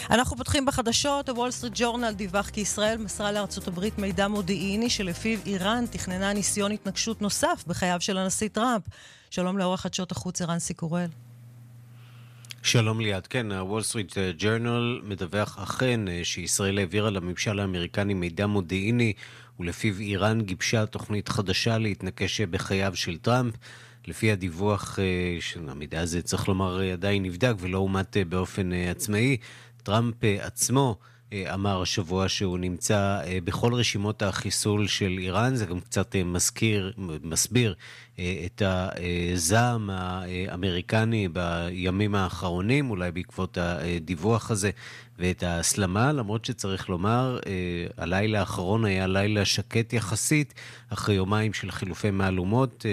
אנחנו פותחים בחדשות. הוול סטריט ג'ורנל דיווח כי ישראל מסרה לארצות הברית מידע מודיעיני שלפיו איראן תכננה ניסיון התנגשות נוסף בחייו של הנשיא טראמפ. שלום לעורך חדשות החוץ ערן סיקורל. שלום ליד, כן, הוול סטריט ג'ורנל מדווח אכן שישראל העבירה לממשל האמריקני מידע מודיעיני ולפיו איראן גיבשה תוכנית חדשה להתנקש בחייו של טראמפ. לפי הדיווח, המידע הזה צריך לומר עדיין נבדק ולא אומת באופן עצמאי. טראמפ עצמו אמר השבוע שהוא נמצא בכל רשימות החיסול של איראן. זה גם קצת מסביר את הזעם האמריקני בימים האחרונים, אולי בעקבות הדיווח הזה, ואת ההסלמה, למרות שצריך לומר, הלילה האחרון היה לילה שקט יחסית, אחרי יומיים של חילופי מהלומות,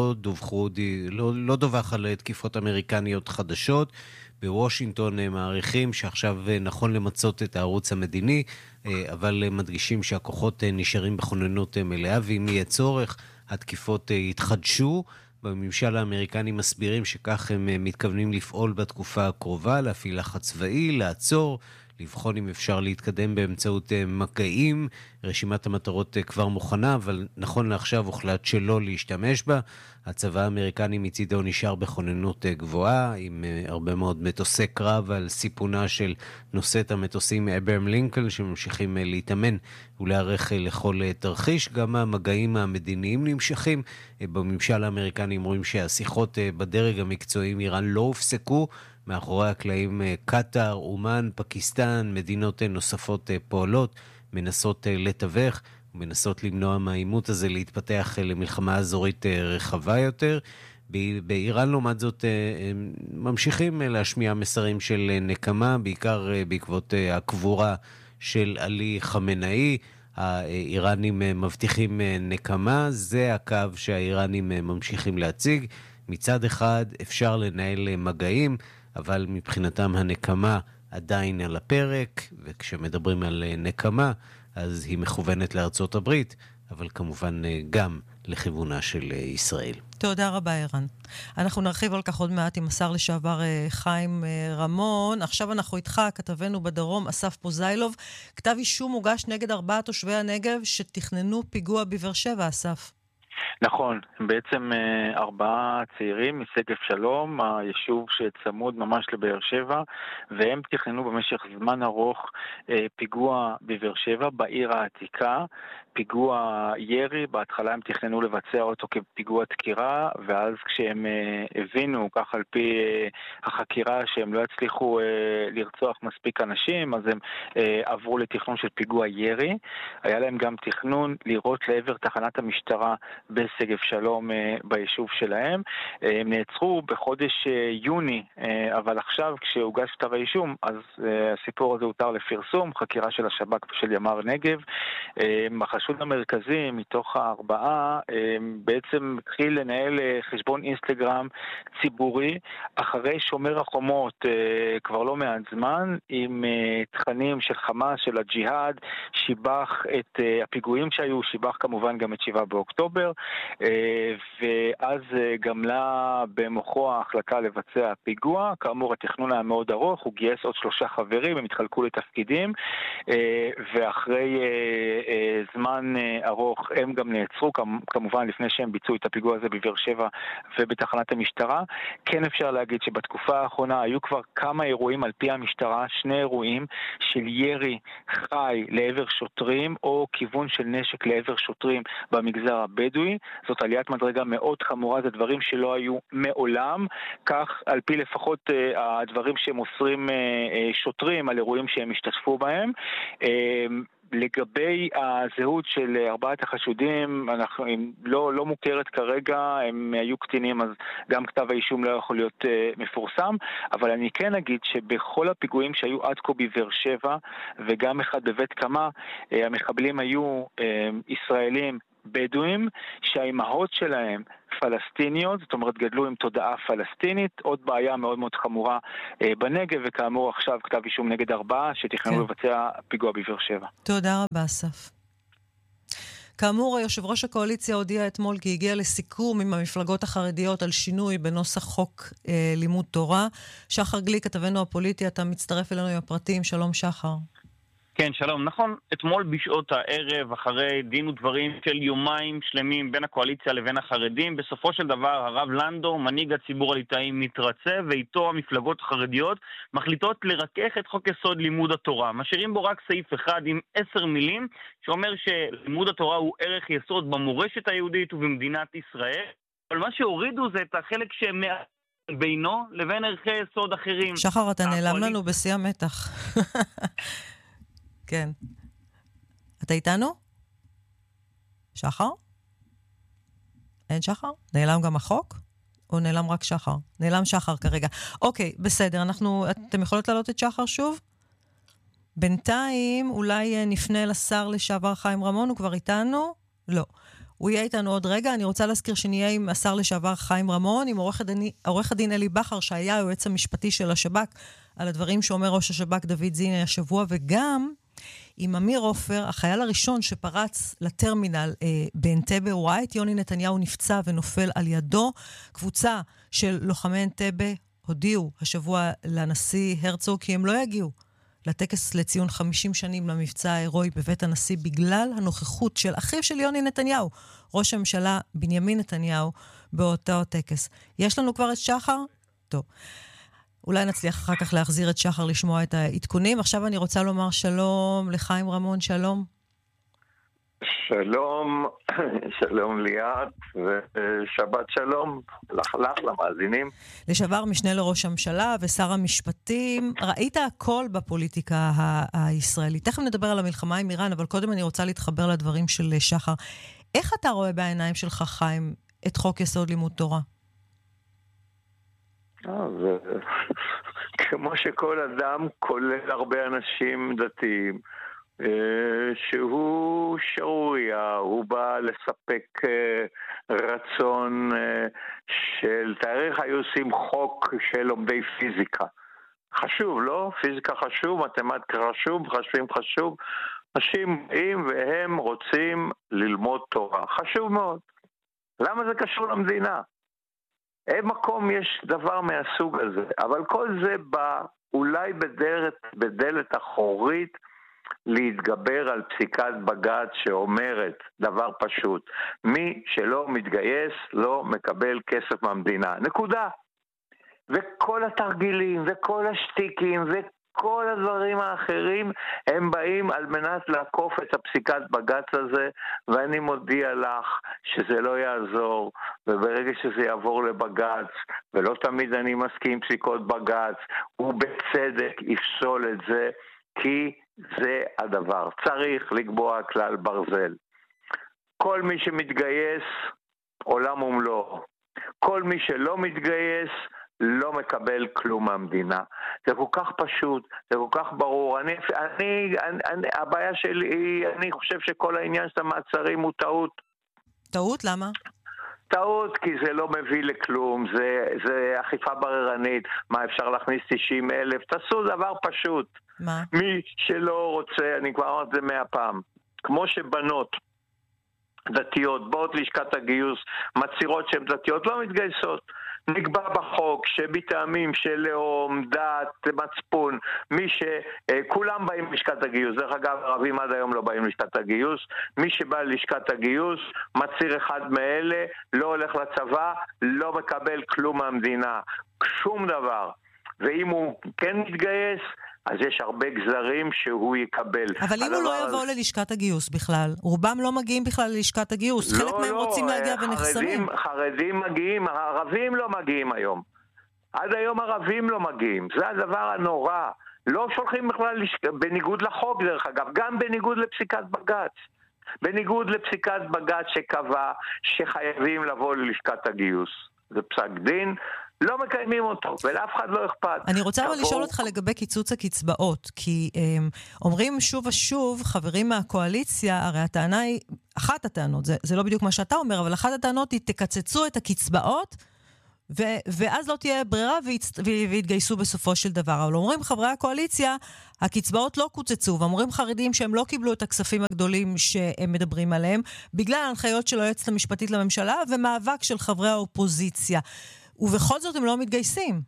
לא דווח על תקיפות אמריקניות חדשות. בוושינגטון מעריכים שעכשיו נכון למצות את הערוץ המדיני, אבל מדגישים שהכוחות נשארים בכוננות מלאה, ואם יהיה צורך, התקיפות יתחדשו. בממשל האמריקני מסבירים שכך הם מתכוונים לפעול בתקופה הקרובה, להפעיל לחץ צבאי, לעצור, לבחון אם אפשר להתקדם באמצעות מגעים. רשימת המטרות כבר מוכנה, אבל נכון לעכשיו הוחלט שלא להשתמש בה. הצבא האמריקני מצידו נשאר בכוננות גבוהה, עם הרבה מאוד מטוסי קרב על סיפונה של נושאת המטוסים אברהם לינקולן, שממשיכים להתאמן ולהערך לכל תרחיש. גם המגעים המדיניים נמשכים. בממשל האמריקני אומרים שהשיחות בדרג המקצועי עם איראן לא הופסקו. מאחורי הקלעים קטר, אומן, פקיסטן, מדינות נוספות פועלות, מנסות לתווך, מנסות למנוע מהעימות הזה להתפתח למלחמה אזורית רחבה יותר. באיראן לעומת זאת ממשיכים להשמיע מסרים של נקמה, בעיקר בעקבות הקבורה של עלי חמנאי. האיראנים מבטיחים נקמה, זה הקו שהאיראנים ממשיכים להציג. מצד אחד אפשר לנהל מגעים, אבל מבחינתם הנקמה עדיין על הפרק, וכשמדברים על נקמה, אז היא מכוונת לארצות הברית, אבל כמובן גם לכיוונה של ישראל. תודה רבה, ערן. אנחנו נרחיב על כך עוד מעט עם השר לשעבר חיים רמון. עכשיו אנחנו איתך, כתבנו בדרום, אסף פוזיילוב. כתב אישום הוגש נגד 4 תושבי הנגב שתכננו פיגוע בבאר שבע, אסף. נכון, בעצם 4 צעירים משגב שלום, היישוב שצמוד ממש לבאר שבע, והם תכננו במשך זמן ארוך פיגוע בבאר שבע, בעיר העתיקה, פיגוע ירי. בהתחלה הם תכננו לבצע אותו כפיגוע דקירה, ואז כשהם הבינו, כך על פי החקירה, שהם לא הצליחו לרצוח מספיק אנשים, אז הם עברו לתכנון של פיגוע ירי. היה להם גם תכנון לירות לעבר תחנת המשטרה בשגב שלום ביישוב שלהם. הם נעצרו בחודש יוני, אבל עכשיו כשהוגש כתב האישום, אז הסיפור הזה הותר לפרסום, חקירה של השב"כ ושל ימ"ר נגב. החשוד המרכזי מתוך 4 בעצם התחיל לנהל חשבון אינסטגרם ציבורי אחרי שומר החומות כבר לא מעט זמן, עם תכנים של חמאס, של הג'יהאד, שיבח את הפיגועים שהיו, שיבח כמובן גם את 7 באוקטובר, ואז גמלה במוחו ההחלטה לבצע פיגוע. כאמור, התכנון היה מאוד ארוך, הוא גייס עוד 3 חברים, הם התחלקו לתפקידים, ואחרי זמן ארוך הם גם נעצרו, כמובן לפני שהם ביצעו את הפיגוע הזה בבאר שבע ובתחנת המשטרה. כן אפשר להגיד שבתקופה האחרונה היו כבר כמה אירועים על פי המשטרה, 2 אירועים של ירי חי לעבר שוטרים או כיוון של נשק לעבר שוטרים במגזר הבדואי. זאת עליית מדרגה מאוד חמורה, זה דברים שלא היו מעולם, כך על פי לפחות הדברים שמוסרים שוטרים על אירועים שהם השתתפו בהם. לגבי הזהות של 4 החשודים, לא מוכרת כרגע, הם היו קטינים, אז גם כתב האישום לא יכול להיות מפורסם, אבל אני כן אגיד שבכל הפיגועים שהיו עד כה בבאר שבע, וגם אחד בבית קמה, המחבלים היו ישראלים בדואים, שהאימהות שלהם פלסטיניות, זאת אומרת גדלו עם תודעה פלסטינית. עוד בעיה מאוד מאוד חמורה בנגב, וכאמור עכשיו כתב אישום נגד 4 שתכננו לבצע פיגוע בבאר שבע. תודה רבה, אסף. כאמור, יושב ראש הקואליציה הודיע אתמול כי הגיע לסיכום עם המפלגות החרדיות על שינוי בנוסח חוק לימוד תורה. שחר גליק, כתבנו הפוליטי, אתה מצטרף אלינו עם הפרטים. שלום שחר. כן, שלום. נכון, אתמול בשעות הערב, אחרי דין ודברים של יומיים שלמים בין הקואליציה לבין החרדים, בסופו של דבר הרב לנדו, מנהיג הציבור הליטאי, מתרצה, ואיתו המפלגות החרדיות מחליטות לרכך את חוק יסוד לימוד התורה. משאירים בו רק סעיף אחד עם 10 מילים, שאומר שלימוד התורה הוא ערך יסוד במורשת היהודית ובמדינת ישראל, אבל מה שהורידו זה את החלק בינו לבין ערכי יסוד אחרים. שחר, אתה נעלם לנו בשיא המתח. כן. אתה איתנו? שחר? אין שחר? נעלם גם החוק? או נעלם רק שחר? נעלם שחר כרגע. אוקיי, בסדר. אתם יכולות להעלות את שחר שוב? בינתיים אולי נפנה לשר לשעבר חיים רמון, הוא כבר איתנו? לא. הוא יהיה איתנו עוד רגע. אני רוצה להזכיר שנהיה עם השר לשעבר חיים רמון, עם עורך הדין אלי בכר, שהיה היועץ המשפטי של השב"כ, על הדברים שאומר ראש השב"כ דוד זיני השבוע, וגם עם אמיר עופר, החייל הראשון שפרץ לטרמינל באנטבה, הוא ראה את יוני נתניהו נפצע ונופל על ידו. קבוצה של לוחמי אנטבה הודיעו השבוע לנשיא הרצוג כי הם לא יגיעו לטקס לציון 50 שנים למבצע ההירואי בבית הנשיא, בגלל הנוכחות של אחיו של יוני נתניהו, ראש הממשלה בנימין נתניהו, באותו טקס. יש לנו כבר את שחר? טוב. אולי נצליח אחר כך להחזיר את שחר לשמוע את העדכונים. עכשיו אני רוצה לומר שלום לחיים רמון, שלום. שלום, שלום ליאת, ושבת שלום לך למאזינים. לשעבר משנה לראש הממשלה ושר המשפטים, ראית הכל בפוליטיקה הישראלית. תכף נדבר על המלחמה עם איראן, אבל קודם אני רוצה להתחבר לדברים של שחר. איך אתה רואה בעיניים שלך, חיים, את חוק יסוד לימוד תורה? כמו שכל אדם, כולל הרבה אנשים דתיים, שהוא שערוריה, הוא בא לספק רצון של תאריך, היו עושים חוק של לומדי פיזיקה. חשוב, לא? פיזיקה חשוב, מתמטיקה חשוב, חשבים חשוב. אנשים באים והם רוצים ללמוד תורה. חשוב מאוד. למה זה קשור למדינה? אין מקום יש דבר מהסוג הזה, אבל כל זה בא אולי בדלת אחורית להתגבר על פסיקת בג"ץ שאומרת דבר פשוט, מי שלא מתגייס לא מקבל כסף מהמדינה, נקודה. וכל התרגילים וכל השטיקים וכל הדברים האחרים הם באים על מנת לעקוף את הפסיקת בג"ץ הזה, ואני מודיע לך שזה לא יעזור, וברגע שזה יעבור לבג"ץ, ולא תמיד אני מסכים פסיקות בג"ץ, הוא בצדק יפסול את זה, כי זה הדבר. צריך לקבוע כלל ברזל. כל מי שמתגייס, עולם ומלואו. כל מי שלא מתגייס, לא מקבל כלום מהמדינה. זה כל כך פשוט, זה כל כך ברור. הבעיה שלי, אני חושב שכל העניין של המעצרים הוא טעות. טעות? למה? טעות, כי זה לא מביא לכלום, זה אכיפה בררנית. מה, אפשר להכניס 90,000? תעשו דבר פשוט. מה? מי שלא רוצה, אני כבר אמרתי זה 100 פעם, כמו שבנות דתיות באות לשכת הגיוס, מצהירות שהן דתיות, לא מתגייסות. נקבע בחוק שבטעמים של לאום, דת, מצפון, כולם באים לשכת הגיוס. דרך אגב, ערבים עד היום לא באים לשכת הגיוס. מי שבא לשכת הגיוס, מצהיר אחד מאלה, לא הולך לצבא, לא מקבל כלום מהמדינה. שום דבר. ואם הוא כן מתגייס, אז יש הרבה גזרים שהוא יקבל. אבל אם הוא לא יבוא ללשכת הגיוס בכלל, רובם לא מגיעים בכלל ללשכת הגיוס, חלק מהם רוצים להגיע ונחסמים. חרדים מגיעים, הערבים לא מגיעים היום. עד היום ערבים לא מגיעים, זה הדבר הנורא. לא שולחים בכלל, בניגוד לחוק דרך אגב, גם בניגוד לפסיקת בג"ץ. בניגוד לפסיקת בג"ץ שקבע שחייבים לבוא ללשכת הגיוס. זה פסק דין, לא מקיימים אותו, ולאף אחד לא אכפת. אני רוצה אבל לשאול אותך לגבי קיצוץ הקצבאות, כי אומרים שוב ושוב, חברים מהקואליציה, הרי הטענה היא, אחת הטענות, זה לא בדיוק מה שאתה אומר, אבל אחת הטענות היא, תקצצו את הקצבאות, ואז לא תהיה ברירה והתגייסו בסופו של דבר. אבל אומרים חברי הקואליציה, הקצבאות לא קוצצו, ואומרים חרדים שהם לא קיבלו את הכספים הגדולים שהם מדברים עליהם, בגלל ההנחיות של היועצת המשפטית לממשלה ומאבק של חברי האופוזיציה. ובכל זאת הם לא מתגייסים.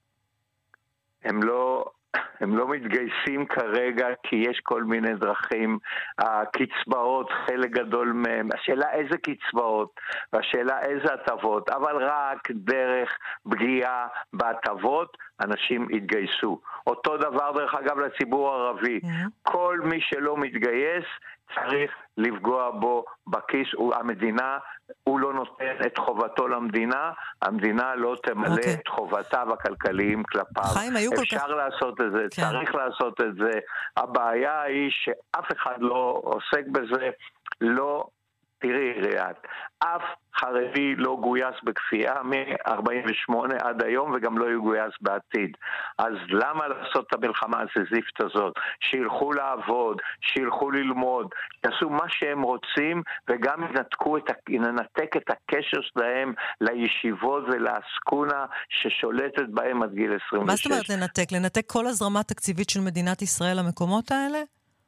הם לא מתגייסים כרגע כי יש כל מיני דרכים, הקצבאות, חלק גדול מהם, השאלה איזה קצבאות והשאלה איזה הטבות, אבל רק דרך פגיעה בהטבות אנשים יתגייסו. אותו דבר דרך אגב לציבור הערבי, כל מי שלא מתגייס צריך לפגוע בו בכיס, המדינה, הוא לא נותן את חובתו למדינה, המדינה לא תמלא את חובותיו הכלכליים כלפיו. אפשר לעשות את זה, צריך לעשות את זה. הבעיה היא שאף אחד לא עוסק בזה, לא, תראי ריאת, אף חרדי לא גויס בכפייה מ-48 עד היום וגם לא יגויס בעתיד. אז למה לעשות את המלחמה הסזיפית הזאת? שילכו לעבוד, שילכו ללמוד, יעשו מה שהם רוצים וגם ינתק את הקשר שלהם לישיבות ולעסקונה ששולטת בהם עד גיל 26. מה זאת אומרת לנתק? לנתק כל הזרמה תקציבית של מדינת ישראל למקומות האלה?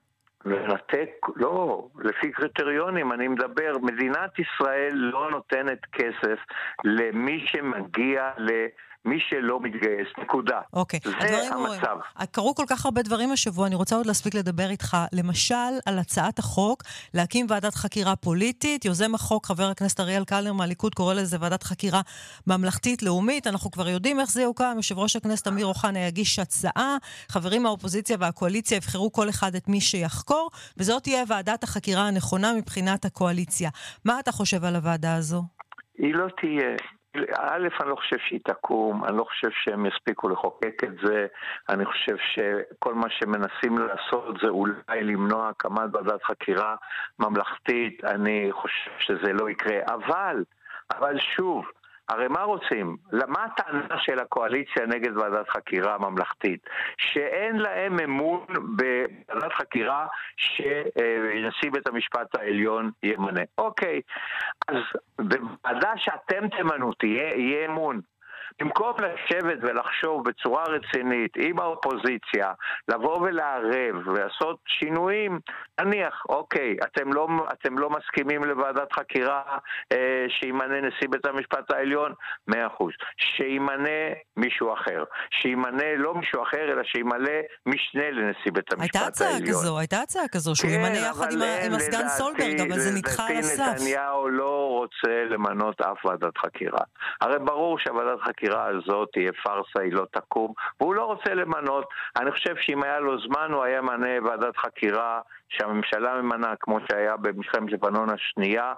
לנתק, לא, לפי קריטריונים אני מדבר, מדינת ישראל לא נותנת כסף למי שמגיע מי שלא מתגייס, נקודה. אוקיי. זה המצב. קרו כל כך הרבה דברים השבוע, אני רוצה עוד להספיק לדבר איתך, למשל על הצעת החוק להקים ועדת חקירה פוליטית, יוזם החוק חבר הכנסת אריאל קלנר מהליכוד קורא לזה ועדת חקירה ממלכתית לאומית, אנחנו כבר יודעים איך זה יוקם, יושב ראש הכנסת אמיר אוחנה יגיש הצעה, חברים מהאופוזיציה והקואליציה יבחרו כל אחד את מי שיחקור, וזאת תהיה ועדת החקירה הנכונה מבחינת הקואליציה. מה אתה חושב על הוועדה הזו? היא לא תהיה. א', אני לא חושב שהיא תקום, אני לא חושב שהם יספיקו לחוקק את זה, אני חושב שכל מה שמנסים לעשות זה אולי למנוע הקמת ועדת חקירה ממלכתית, אני חושב שזה לא יקרה, אבל שוב, הרי מה רוצים? מה הטענה של הקואליציה נגד ועדת חקירה ממלכתית? שאין להם אמון בוועדת חקירה שנשיא בית המשפט העליון ימנה. אוקיי, אז בוועדה שאתם תמנו יהיה אמון. במקום לשבת ולחשוב בצורה רצינית עם האופוזיציה, לבוא ולערב ולעשות שינויים, נניח, אוקיי, אתם לא מסכימים לוועדת חקירה שימנה נשיא בית המשפט העליון, 100%. שימנה מישהו אחר. שימנה לא מישהו אחר, אלא שימנה משנה לנשיא בית המשפט העליון. הייתה הצעה כזו, שהוא ימנה יחד עם הסגן סולברג, אבל זה נדחה על הסף. נתניהו לא רוצה למנות אף ועדת חקירה. הרי ברור שהוועדת חקירה הזאת תהיה פרסה, היא לא תקום, והוא לא רוצה למנות. אני חושב שאם היה לו זמן הוא היה מנה ועדת חקירה שהממשלה ממנה, כמו שהיה במלחמת לבנון השנייה,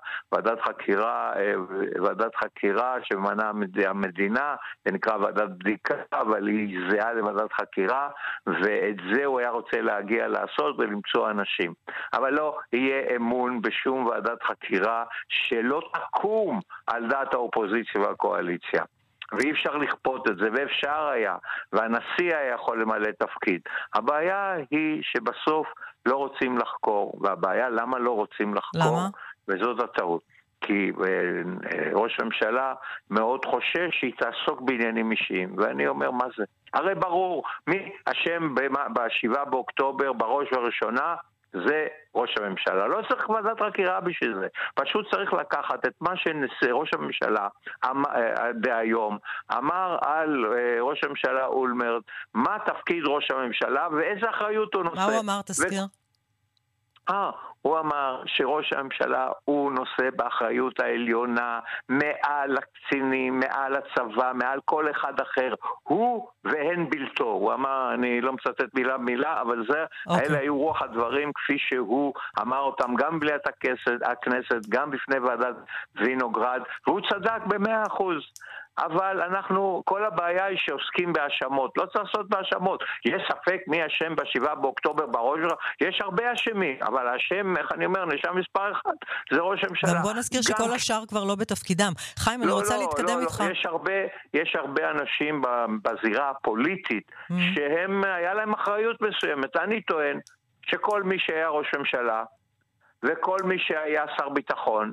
ועדת חקירה שממנה המדינה, זה נקרא ועדת בדיקה, אבל היא זהה לוועדת חקירה, ואת זה הוא היה רוצה להגיע לעשות ולמצוא אנשים. אבל לא יהיה אמון בשום ועדת חקירה שלא תקום על דעת האופוזיציה והקואליציה. ואי אפשר לכפות את זה, ואפשר היה, והנשיא היה יכול למלא תפקיד. הבעיה היא שבסוף לא רוצים לחקור, והבעיה למה לא רוצים לחקור? למה? וזאת הטעות. כי ראש הממשלה מאוד חושש שהיא תעסוק בעניינים אישיים, ואני אומר מה זה? הרי ברור, מי אשם ב7 באוקטובר בראש ובראשונה? זה ראש הממשלה. לא צריך ועדת חקירה בשביל זה. פשוט צריך לקחת את מה שראש הממשלה דהיום אמר על ראש הממשלה אולמרט, מה תפקיד ראש הממשלה ואיזה אחריות הוא נושא. מה הוא אמר? תזכיר. הוא אמר שראש הממשלה הוא נושא באחריות העליונה מעל הקצינים, מעל הצבא, מעל כל אחד אחר. הוא והן בלתו. הוא אמר, אני לא מצטט מילה במילה, אבל זה, אלה היו רוח הדברים כפי שהוא אמר אותם גם בליאת הכנסת, גם בפני ועדת וינוגרד, והוא צדק ב100%. אבל כל הבעיה היא שעוסקים בהאשמות. לא צריך לעשות בהאשמות. יש ספק מי אשם ב7 באוקטובר בראש, יש הרבה אשמים, אבל האשם, איך אני אומר, נשם מספר 1, זה ראש הממשלה. גם בוא נזכיר שכל השאר כבר לא בתפקידם. חיים, אני רוצה להתקדם איתך. יש הרבה אנשים בזירה הפוליטית, שהם, היה להם אחריות מסוימת. אני טוען שכל מי שהיה ראש ממשלה, וכל מי שהיה שר ביטחון,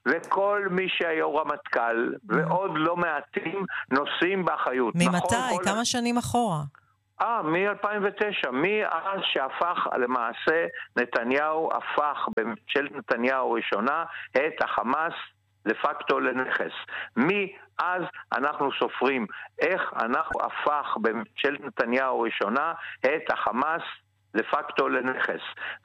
וכל מי שהיו רמטכ"ל, ועוד לא מעטים נושאים באחריות. ממתי? נכון, כמה שנים אחורה? מ-2009, מאז שהפך למעשה נתניהו, הפך בממשלת נתניהו ראשונה את החמאס לפקטו לנכס. מאז אנחנו סופרים איך אנחנו הפך בממשלת נתניהו ראשונה את החמאס לפקטו לנכס.